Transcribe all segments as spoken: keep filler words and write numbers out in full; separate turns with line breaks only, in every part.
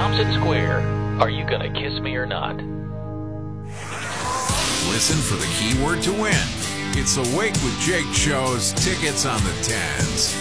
Thompson Square. Are you gonna kiss me or not?
Listen for the keyword to win. It's the Wake with Jake show's tickets on the tens.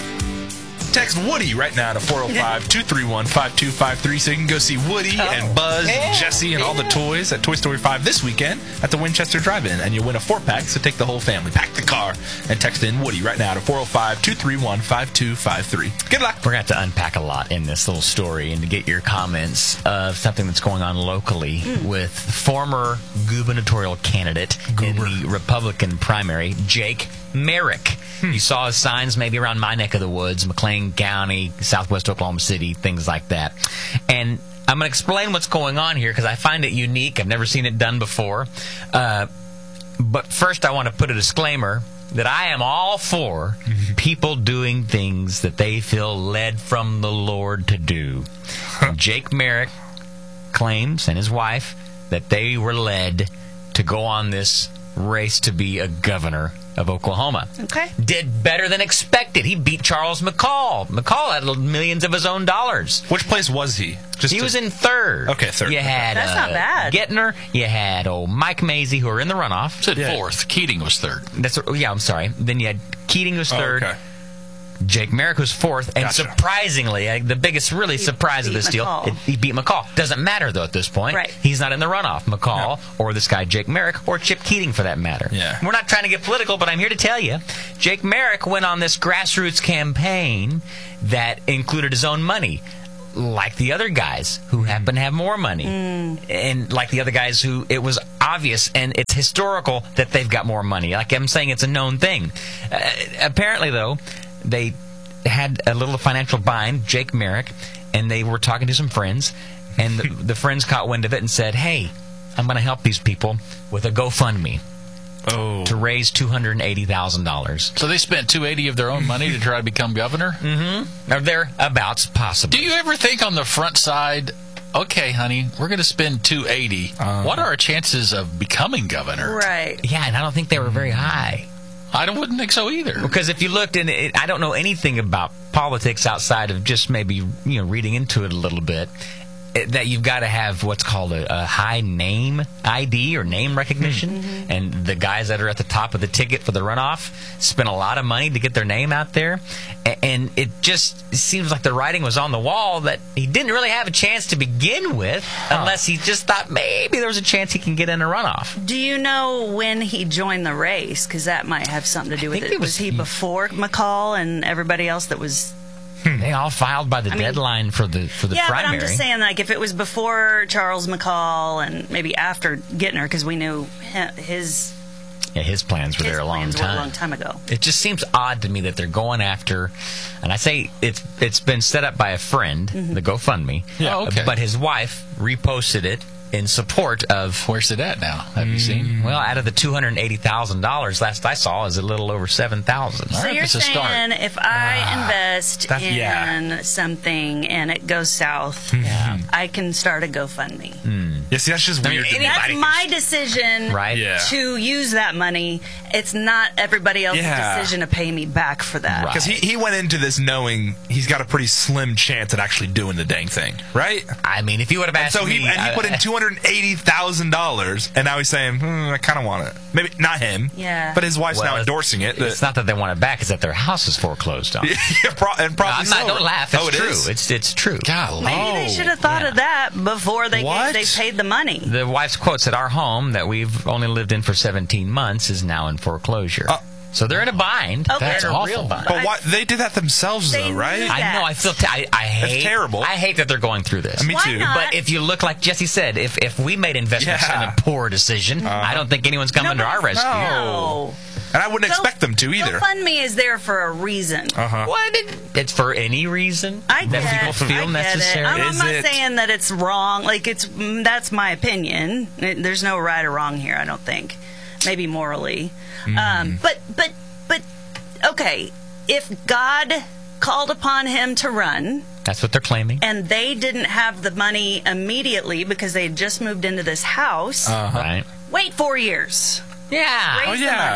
Text Woody right now to four oh five, two three one, five two five three so you can go see Woody oh. and Buzz yeah. and Jesse and yeah. all the toys at Toy Story five this weekend at the Winchester Drive-In. And you'll win a four-pack, so take the whole family. Pack the car and text in Woody right now to four oh five, two three one, five two five three. Good luck.
We're going to have to unpack a lot in this little story and to get your comments of something that's going on locally mm. with former gubernatorial candidate Goober. in the Republican primary, Jake Merrick. Hmm. You saw his signs maybe around my neck of the woods, McLean County, Southwest Oklahoma City, things like that. And I'm going to explain what's going on here because I find it unique. I've never seen it done before. Uh, but first, I want to put a disclaimer that I am all for people doing things that they feel led from the Lord to do. Jake Merrick claims, and his wife, that they were led to go on this race to be a governor of Oklahoma.
Okay.
Did better than expected. He beat Charles McCall. McCall had millions of his own dollars.
Which place was he?
Just he to... was in third.
Okay, third.
You had
That's
uh,
not bad.
Gettner. You had old Mike Mazie, who were in the runoff.
Said yeah. fourth. Keating was third.
That's yeah. I'm sorry. Then you had Keating was third.
Oh, okay.
Jake Merrick was fourth, and
gotcha.
surprisingly, uh, the biggest really
he
surprise of this
McCall.
deal, it, he beat McCall. Doesn't matter, though, at this point.
Right.
He's not in the runoff. McCall,
no.
or this guy, Jake Merrick, or Chip Keating, for that matter.
Yeah.
We're not trying to get political, but I'm here to tell you, Jake Merrick went on this grassroots campaign that included his own money, like the other guys who happen to have more money.
Mm.
And like the other guys who it was obvious and it's historical that they've got more money. Like I'm saying, it's a known thing. Uh, apparently, though, they had a little financial bind, Jake Merrick, and they were talking to some friends, and the, the friends caught wind of it and said, hey, I'm going to help these people with a GoFundMe
oh.
to raise two hundred eighty thousand dollars.
So they spent two hundred eighty thousand dollars of their own money to try to become governor?
Mm-hmm. Or thereabouts, possibly.
Do you ever think on the front side, okay, honey, we're going to spend two hundred eighty thousand dollars. Uh, what are our chances of becoming governor?
Right.
Yeah, and I don't think they were very high.
I don't, wouldn't think so either.
Because if you looked, and it, I don't know anything about politics outside of just maybe you know reading into it a little bit, it, that you've got to have what's called a, a high name I D or name recognition. Mm-hmm. And the guys that are at the top of the ticket for the runoff spent a lot of money to get their name out there. And, and it just seems like the writing was on the wall that he didn't really have a chance to begin with huh. unless he just thought maybe there was a chance he can get in a runoff.
Do you know when he joined the race? Because that might have something to do with it. it was, was he before McCall and everybody else that was...
They all filed by the
I
deadline mean, for the for the
yeah,
primary.
Yeah, but I'm just saying, like, if it was before Charles McCall and maybe after Gettner, because we knew his...
Yeah, his plans were
his
there a long
plans
time.
Were a long time ago.
It just seems odd to me that they're going after, and I say it's it's been set up by a friend, mm-hmm. the GoFundMe.
Yeah, okay.
But his wife reposted it in support of...
Where's it at now? Have you seen?
Well, out of the two hundred eighty thousand dollars, last I saw, is a little over seven thousand dollars.
So
right,
you're
it's a
saying
start.
if I uh, invest in
yeah.
something and it goes south,
yeah.
I can start a GoFundMe.
Mm.
Yeah, see, that's just weird.
I mean,
that's my decision
right?
yeah.
to use that money. It's not everybody else's
yeah.
decision to pay me back for that.
Because
right.
he, he went into this knowing he's got a pretty slim chance at actually doing the dang thing, right?
I mean, if you would have asked
and so
me...
He, and he
uh,
put in two hundred eighty thousand dollars, and now he's saying, hmm, I kind of want it. Maybe not him,
yeah.
but his wife's
well,
now endorsing it.
It's not that they want it back, it's that their house is foreclosed on.
yeah, pro- and probably
no, I'm
so.
not, don't laugh, it's
oh, it
true.
Is?
It's it's true.
Golly.
Maybe
oh,
they should have thought
yeah.
of that before they
what?
gave, they paid the money.
The wife's quote said, our home that we've only lived in for seventeen months is now in foreclosure. Uh, so they're in a bind.
Okay.
That's
They're
awful.
real bind.
But why, they did that themselves,
They
though, right?
knew
I know. I feel. T- I, I hate.
It's terrible.
I hate that they're going through this.
Me
Why
too.
not?
But if you look like Jesse said, if if we made investments
Yeah.
in a poor decision, uh, I don't think anyone's coming to our rescue.
No.
And I wouldn't
Go-
expect them to either.
GoFundMe is there for a reason.
Uh-huh.
What? It's for any reason
I get
that people
it.
feel
I get
necessary.
It. I'm, I'm
Is
not
it?
saying that it's wrong. Like it's mm, that's my opinion. It- There's no right or wrong here. I don't think. Maybe morally,
Mm-hmm.
um, but but but okay. If God called upon him to run,
That's what they're claiming.
and they didn't have the money immediately because they had just moved into this house,
Uh-huh.
Right?
wait four years.
Yeah.
Raise
Oh,
the
yeah.
money.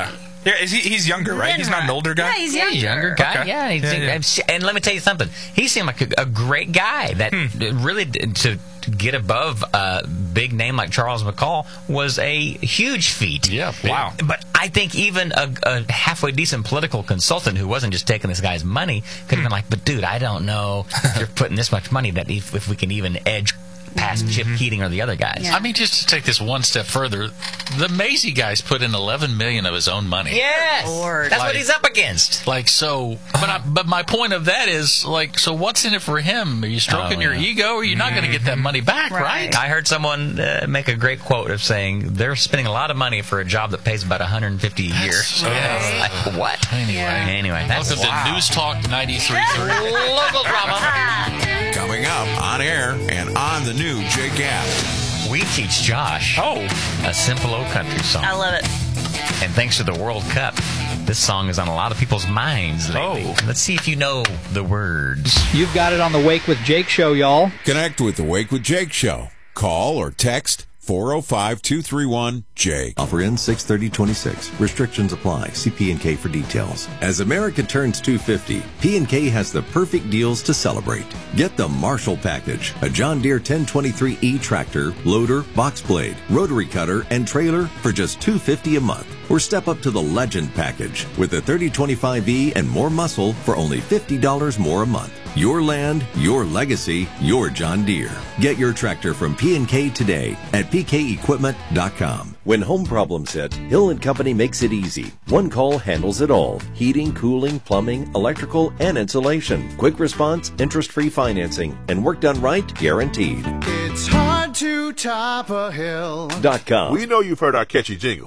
Yeah, is he, he's younger, right? He's not an older guy?
Yeah, he's
Yeah,
younger.
he's younger guy.
Okay.
Yeah, he's,
Yeah, yeah.
and let me tell you something. He seemed like a, a great guy. That
Hmm.
really to get above a big name like Charles McCall was a huge feat.
Yeah,
Wow.
But I think even a, a halfway decent political consultant who wasn't just taking this guy's money could have been like, "But dude, I don't know if you're putting this much money that if, if we can even edge past Chip Keating or the other guys."
Yeah.
I mean, just to take this one step further, the Maisie guys put in eleven million dollars of his own money.
Yes,
Lord.
that's
Like-
what he's up against.
Like, so, but I, but my point of that is, like, so what's in it for him? Are you stroking
Oh,
your
yeah.
ego, or you're not going to get that money back, right?
Right.
I heard someone uh, make a great quote of saying they're spending a lot of money for a job that pays about one hundred fifty a year.
so-
Yeah, it's like, what?
Anyway.
Yeah.
Anyway, that's
Welcome to News Talk ninety-three point three.
local drama.
Coming up on air and on the new Jake app.
We teach Josh
Oh.
a simple old country song.
I love it.
And thanks to the World Cup, this song is on a lot of people's minds lately.
Oh.
Let's see if you know the words.
You've got it on the Wake with Jake show, y'all.
Connect with the Wake with Jake show. Call or text four oh five, two three one, Jake.
Offer ends six thirty twenty-six. Restrictions apply. See P and K for details. As America turns two fifty, P and K has the perfect deals to celebrate. Get the Marshall Package, a John Deere ten twenty-three E tractor, loader, box blade, rotary cutter, and trailer for just two hundred fifty dollars a month. Or step up to the Legend Package with the thirty twenty-five E and more muscle for only fifty dollars more a month. Your land, your legacy, your John Deere. Get your tractor from P and K today at p k equipment dot com. When home problems hit, Hill and Company makes it easy. One call handles it all. Heating, cooling, plumbing, electrical, and insulation. Quick response, interest-free financing, and work done right, guaranteed.
It's hard to top a hill.
Dot com.
We know you've heard our catchy jingle.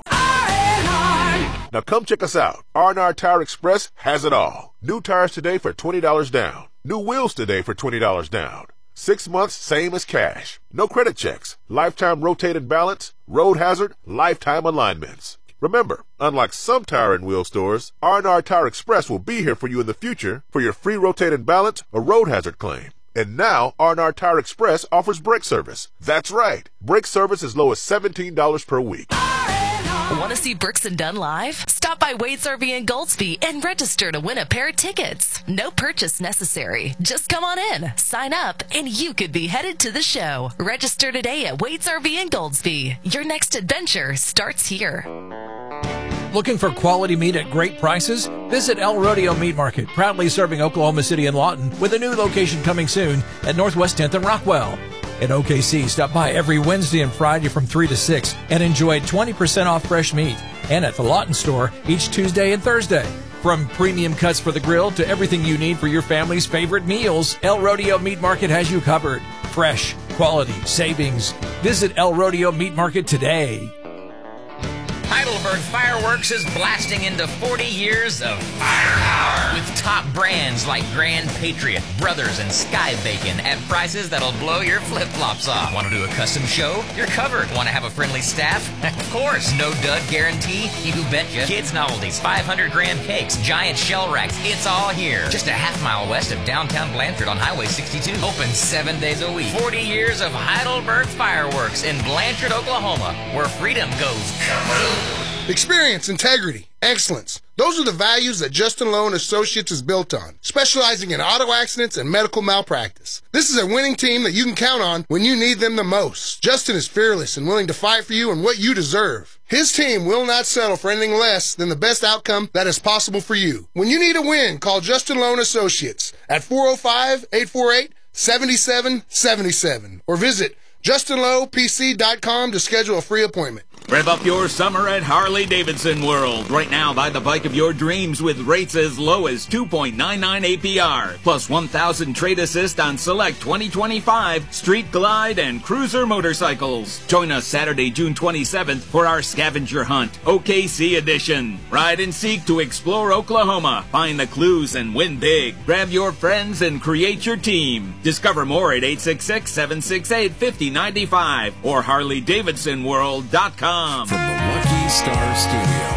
Now come check us out. R and R Tire Express has it all. New tires today for twenty dollars down. New wheels today for twenty dollars down. Six months, same as cash. No credit checks. Lifetime rotated balance, road hazard, lifetime alignments. Remember, unlike some tire and wheel stores, R and R Tire Express will be here for you in the future for your free rotated balance or road hazard claim. And now, R and R Tire Express offers brake service. That's right. Brake service as low as seventeen dollars per week.
Want to see Brooks and Dunn live? Stop by Wade's R V in Goldsby and register to win a pair of tickets. No purchase necessary. Just come on in, sign up, and you could be headed to the show. Register today at Wade's R V in Goldsby. Your next adventure starts here.
Looking for quality meat at great prices? Visit El Rodeo Meat Market, proudly serving Oklahoma City and Lawton, with a new location coming soon at Northwest tenth and Rockwell. At O K C, stop by every Wednesday and Friday from three to six and enjoy twenty percent off fresh meat. And at the Lawton store each Tuesday and Thursday. From premium cuts for the grill to everything you need for your family's favorite meals, El Rodeo Meat Market has you covered. Fresh, quality, savings. Visit El Rodeo Meat Market today.
Heidelberg Fireworks is blasting into forty years of firepower with top brands like Grand Patriot, Brothers, and Sky Bacon at prices that'll blow your flip-flops off. Want to do a custom show? You're covered. Want to have a friendly staff? Of course. No dud guarantee? You betcha. Kids novelties, five hundred gram cakes, giant shell racks. It's all here. Just a half mile west of downtown Blanford on Highway sixty-two. Open seven days a week. forty years of Heidelberg Fireworks in Blanchard, Oklahoma, where freedom goes kaboom.
Experience, integrity, excellence. Those are the values that Justin Lowe and Associates is built on, specializing in auto accidents and medical malpractice. This is a winning team that you can count on when you need them the most. Justin is fearless and willing to fight for you and what you deserve. His team will not settle for anything less than the best outcome that is possible for you. When you need a win, call Justin Lowe and Associates at four oh five, eight four eight, seven seven seven seven or visit justin lowe p c dot com to schedule a free appointment.
Rev up your summer at Harley-Davidson World. Right now, buy the bike of your dreams with rates as low as two point nine nine A P R, plus one thousand trade assist on select twenty twenty-five Street Glide and Cruiser motorcycles. Join us Saturday, June twenty-seventh for our scavenger hunt, O K C edition. Ride and seek to explore Oklahoma, find the clues and win big. Grab your friends and create your team. Discover more at eight six six, seven six eight, five oh nine five or harley davidson world dot com.
From the Lucky Star Studio.